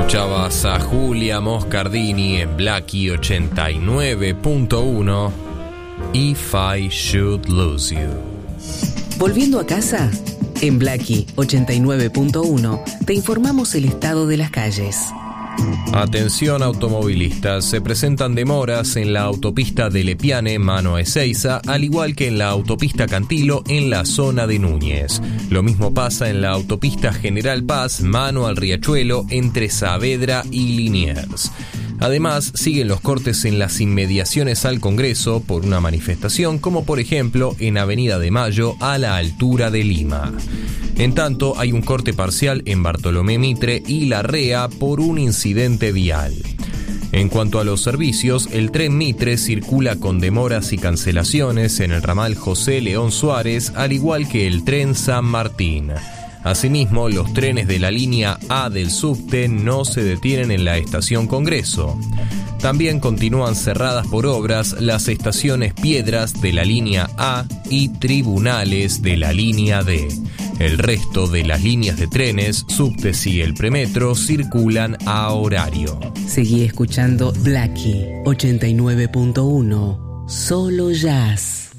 Escuchabas a Julia Moscardini en Blackie 89.1, If I Should Lose You. Volviendo a casa, en Blackie 89.1 te informamos el estado de las calles. Atención automovilistas, se presentan demoras en la autopista de Lepiane, mano a Ezeiza, al igual que en la autopista Cantilo en la zona de Núñez. Lo mismo pasa en la autopista General Paz, mano al Riachuelo, entre Saavedra y Liniers. Además, siguen los cortes en las inmediaciones al Congreso por una manifestación, como por ejemplo en Avenida de Mayo a la altura de Lima. En tanto, hay un corte parcial en Bartolomé Mitre y Larrea por un incidente vial. En cuanto a los servicios, el tren Mitre circula con demoras y cancelaciones en el ramal José León Suárez, al igual que el tren San Martín. Asimismo, los trenes de la línea A del subte no se detienen en la estación Congreso. También continúan cerradas por obras las estaciones Piedras de la línea A y Tribunales de la línea D. El resto de las líneas de trenes, subtes y el premetro circulan a horario. Seguí escuchando Blackie 89.1, solo jazz.